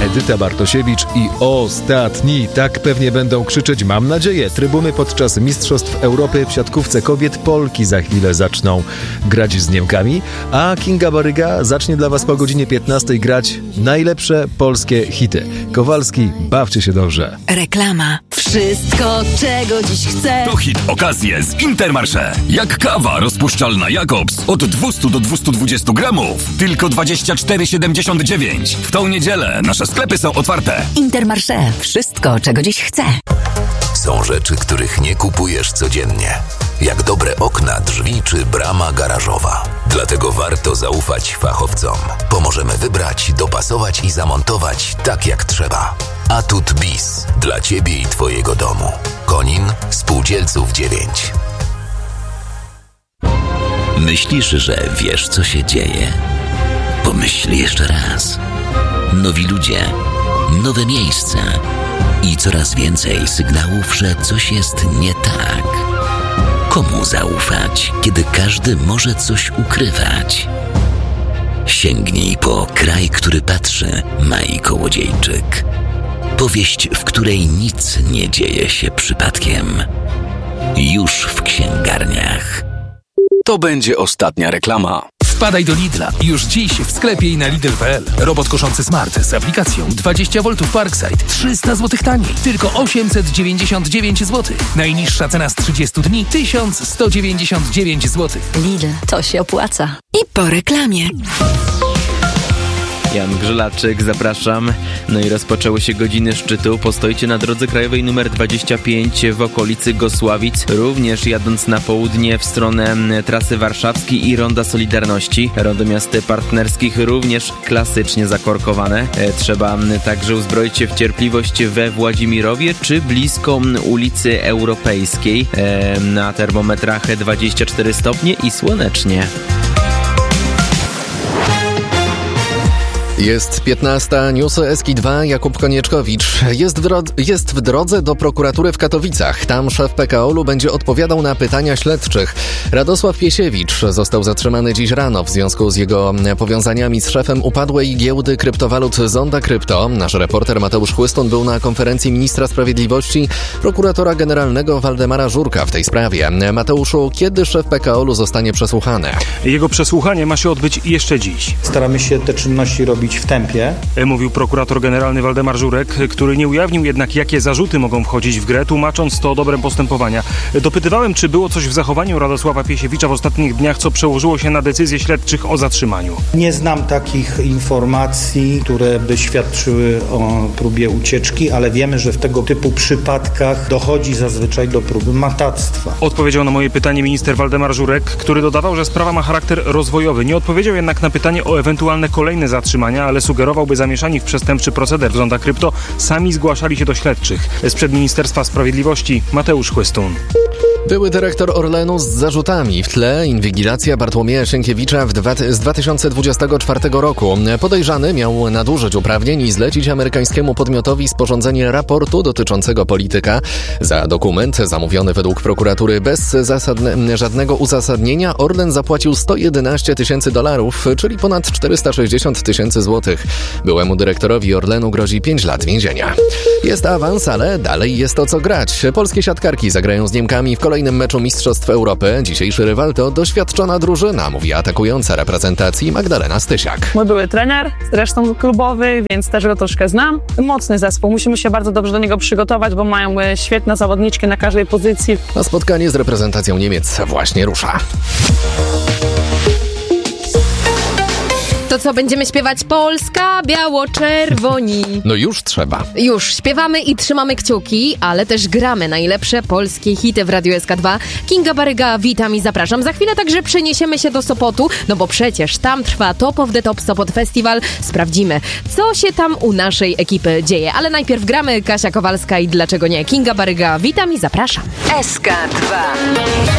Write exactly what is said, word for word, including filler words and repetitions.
Edyta Bartosiewicz i ostatni. Tak pewnie będą krzyczeć, mam nadzieję, trybuny podczas Mistrzostw Europy w siatkówce kobiet. Polki za chwilę zaczną grać z Niemkami, a Kinga Baryga zacznie dla Was po godzinie piętnastej grać najlepsze polskie hity. Kowalski, bawcie się dobrze. Reklama. Wszystko, czego dziś chcę. To hit okazje z Intermarché. Jak kawa rozpuszczalna Jakobs od dwieście do dwustu dwudziestu gramów. Tylko dwadzieścia cztery siedemdziesiąt dziewięć. W tą niedzielę nasze sklepy są otwarte. Intermarché. Wszystko, czego dziś chcę. Są rzeczy, których nie kupujesz codziennie. Jak dobre okna, drzwi czy brama garażowa. Dlatego warto zaufać fachowcom. Pomożemy wybrać, dopasować i zamontować tak jak trzeba. Atut Bis. Dla Ciebie i Twojego domu. Konin, Spółdzielców dziewięć. Myślisz, że wiesz, co się dzieje? Pomyśl jeszcze raz. Nowi ludzie, nowe miejsca i coraz więcej sygnałów, że coś jest nie tak. Komu zaufać, kiedy każdy może coś ukrywać? Sięgnij po Kraj, który patrzy, Mai Kołodziejczyk. Powieść, w której nic nie dzieje się przypadkiem. Już w księgarniach. To będzie ostatnia reklama. Wpadaj do Lidla. Już dziś w sklepie i na Lidl kropka p l. Robot koszący Smart z aplikacją dwadzieścia woltów Parkside. trzysta złotych taniej. Tylko osiemset dziewięćdziesiąt dziewięć złotych. Najniższa cena z trzydziestu dni tysiąc sto dziewięćdziesiąt dziewięć złotych. Lidl, to się opłaca. I po reklamie. Jan Grzelaczyk, zapraszam. No i rozpoczęły się godziny szczytu. Postojcie na drodze krajowej numer dwadzieścia pięć w okolicy Gosławic. Również jadąc na południe w stronę trasy warszawskiej i Ronda Solidarności. Rondo Miast Partnerskich również klasycznie zakorkowane. Trzeba także uzbroić się w cierpliwość we Władimirowie czy blisko ulicy Europejskiej. Na termometrach dwadzieścia cztery stopnie i słonecznie. Jest piętnasta, newsy Eski dwa, Jakub Konieczkowicz. Jest w, dro- jest w drodze do prokuratury w Katowicach. Tam szef P K O-lu będzie odpowiadał na pytania śledczych. Radosław Piesiewicz został zatrzymany dziś rano w związku z jego powiązaniami z szefem upadłej giełdy kryptowalut Zonda Krypto. Nasz reporter Mateusz Chłystun był na konferencji ministra sprawiedliwości prokuratora generalnego Waldemara Żurka w tej sprawie. Mateuszu, kiedy szef P K O-lu zostanie przesłuchany? Jego przesłuchanie ma się odbyć jeszcze dziś. Staramy się te czynności robić w tempie. Mówił prokurator generalny Waldemar Żurek, który nie ujawnił jednak, jakie zarzuty mogą wchodzić w grę, tłumacząc to dobrem postępowania. Dopytywałem, czy było coś w zachowaniu Radosława Piesiewicza w ostatnich dniach, co przełożyło się na decyzję śledczych o zatrzymaniu. Nie znam takich informacji, które by świadczyły o próbie ucieczki, ale wiemy, że w tego typu przypadkach dochodzi zazwyczaj do próby matactwa. Odpowiedział na moje pytanie minister Waldemar Żurek, który dodawał, że sprawa ma charakter rozwojowy. Nie odpowiedział jednak na pytanie o ewentualne kolejne zatrzymania, ale sugerowałby zamieszani w przestępczy proceder w Zonda Krypto sami zgłaszali się do śledczych. Sprzed Ministerstwa Sprawiedliwości Mateusz Chłystun. Były dyrektor Orlenu z zarzutami. W tle inwigilacja Bartłomieja Sienkiewicza w dwa, z dwa tysiące dwudziestego czwartego roku. Podejrzany miał nadużyć uprawnień i zlecić amerykańskiemu podmiotowi sporządzenie raportu dotyczącego polityka. Za dokument zamówiony według prokuratury bez zasadne, żadnego uzasadnienia Orlen zapłacił sto jedenaście tysięcy dolarów, czyli ponad czterysta sześćdziesiąt tysięcy złotych. Byłemu dyrektorowi Orlenu grozi pięć lat więzienia. Jest awans, ale dalej jest o co grać. Polskie siatkarki zagrają z Niemkami w kolejnym meczu Mistrzostw Europy. Dzisiejszy rywal to doświadczona drużyna, mówi atakująca reprezentacji Magdalena Stysiak. Mój były trener, zresztą klubowy, więc też go troszkę znam. Mocny zespół, musimy się bardzo dobrze do niego przygotować, bo mają świetne zawodniczki na każdej pozycji. A spotkanie z reprezentacją Niemiec właśnie rusza. To co, będziemy śpiewać Polska, biało-czerwoni? No już trzeba. Już śpiewamy i trzymamy kciuki, ale też gramy najlepsze polskie hity w Radiu S K dwa. Kinga Baryga, witam i zapraszam. Za chwilę także przeniesiemy się do Sopotu, no bo przecież tam trwa Top of the Top Sopot Festival. Sprawdzimy, co się tam u naszej ekipy dzieje. Ale najpierw gramy Kasia Kowalska i dlaczego nie? Kinga Baryga, witam i zapraszam. S K dwa.